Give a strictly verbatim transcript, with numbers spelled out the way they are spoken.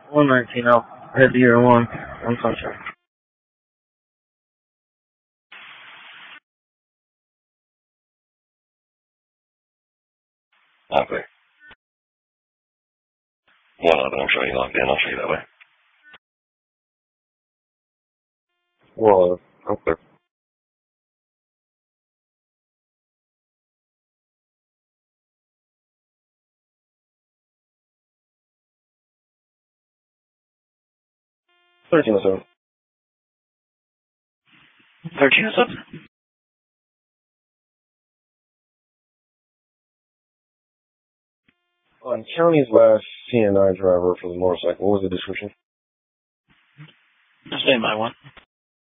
one nineteen, I'll head to year one. One contract. Okay. One up, and I'm showing you logged in. I'll show you that way. Well, uh, okay. thirteen oh seven. thirteen or something? On county's last C N I driver for the motorcycle, what was the description? Just name my one.